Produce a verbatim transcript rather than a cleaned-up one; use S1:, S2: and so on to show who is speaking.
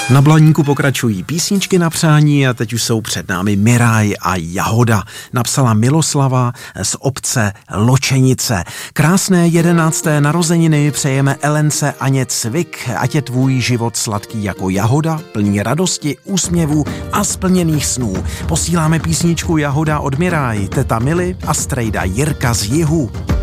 S1: Na Blaníku pokračují písničky na přání a teď už jsou před námi Miraj a Jahoda. Napsala Miloslava z obce Ločenice. Krásné jedenácté narozeniny přejeme Elence Aně Cvik, ať je tvůj život sladký jako jahoda, plný radosti, úsměvů a splněných snů. Posíláme písničku Jahoda od Miraj, teta Mili a strejda Jirka z Jihu.